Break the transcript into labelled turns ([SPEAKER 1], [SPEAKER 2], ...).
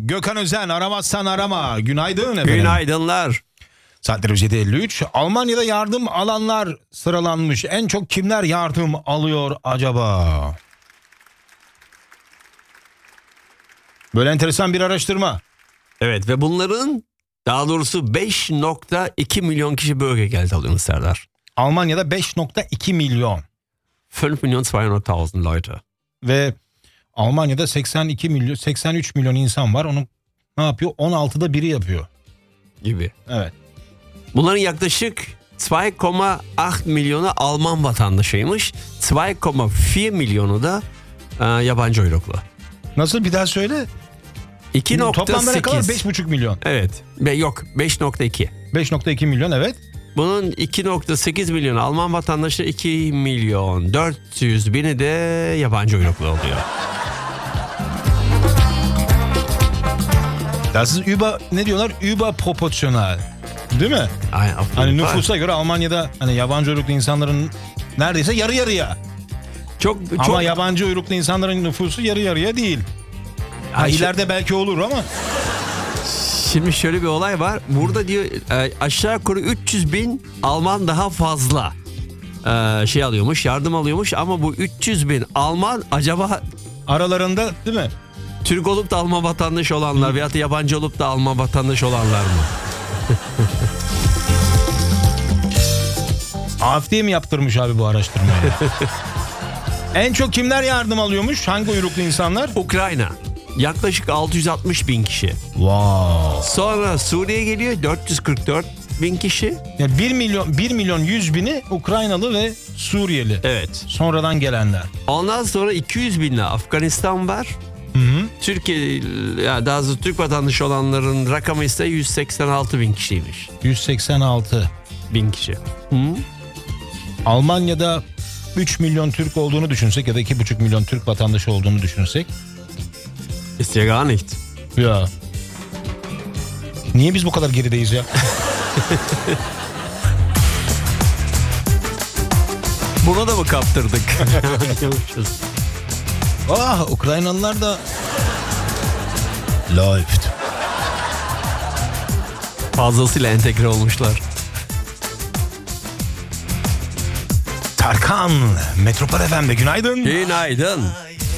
[SPEAKER 1] Gökhan Özen, aramazsan arama. Günaydın efendim.
[SPEAKER 2] Günaydınlar.
[SPEAKER 1] Saatlerimiz 7.53. Almanya'da yardım alanlar sıralanmış. En çok kimler yardım alıyor acaba? Böyle enteresan bir araştırma.
[SPEAKER 2] Evet ve bunların daha doğrusu 5.2 milyon kişi Bürgergeld alıyor Serdar.
[SPEAKER 1] Almanya'da 5.2 milyon.
[SPEAKER 2] 5.200.000 Leute.
[SPEAKER 1] Ve Almanya'da 83 milyon insan var. Onu ne yapıyor? 16'da biri yapıyor.
[SPEAKER 2] Gibi.
[SPEAKER 1] Evet.
[SPEAKER 2] Bunların yaklaşık 2,8 milyonu Alman vatandaşıymış. 2,4 milyonu da yabancı uyruklu.
[SPEAKER 1] Nasıl, bir daha söyle. Toplamda ne kadar?
[SPEAKER 2] 2.8.
[SPEAKER 1] 5,5 milyon.
[SPEAKER 2] Evet. Yok 5.2.
[SPEAKER 1] 5,2 milyon, evet.
[SPEAKER 2] Bunun 2.8 milyon Alman vatandaşı, 2 milyon 400 bini de yabancı uyruklu oluyor.
[SPEAKER 1] Ya siz ne diyorlar? Überproportional. Değil mi?
[SPEAKER 2] Aynen.
[SPEAKER 1] Hani nüfusa göre Almanya'da hani yabancı uyruklu insanların neredeyse yarı yarıya. Ama yabancı uyruklu insanların nüfusu yarı yarıya değil. İleride belki olur ama.
[SPEAKER 2] Şimdi şöyle bir olay var. Burada diyor aşağı yukarı 300 bin Alman daha fazla alıyormuş, yardım alıyormuş. Ama bu 300 bin Alman acaba
[SPEAKER 1] aralarında değil mi?
[SPEAKER 2] Türk olup da Alman vatandaşı olanlar veyahut da yabancı olup da Alman vatandaşı olanlar mı?
[SPEAKER 1] AFD mi yaptırmış abi bu araştırmayı? En çok kimler yardım alıyormuş? Hangi uyruklu insanlar?
[SPEAKER 2] Ukrayna. Yaklaşık 660 bin kişi.
[SPEAKER 1] Wow.
[SPEAKER 2] Sonra Suriye geliyor, 444 bin kişi.
[SPEAKER 1] Yani 1 milyon 100 bini Ukraynalı ve Suriyeli.
[SPEAKER 2] Evet.
[SPEAKER 1] Sonradan gelenler.
[SPEAKER 2] Ondan sonra 200 binle Afganistan var.
[SPEAKER 1] Hı-hı.
[SPEAKER 2] Türkiye, daha doğrusu Türk vatandaşı olanların rakamı ise 186 bin kişiymiş.
[SPEAKER 1] 186
[SPEAKER 2] bin kişi. Hı?
[SPEAKER 1] Almanya'da 3 milyon Türk olduğunu düşünsek ya da 2,5 milyon Türk vatandaşı olduğunu düşünsek.
[SPEAKER 2] Ist ja gar nicht.
[SPEAKER 1] Ya. Niye biz bu kadar gerideyiz ya?
[SPEAKER 2] Buna da mı kaptırdık?
[SPEAKER 1] Ukraynalılar da läuft.
[SPEAKER 2] Fazlasıyla entegre olmuşlar.
[SPEAKER 1] Tarkan, Metropol FM'de günaydın.
[SPEAKER 2] Günaydın.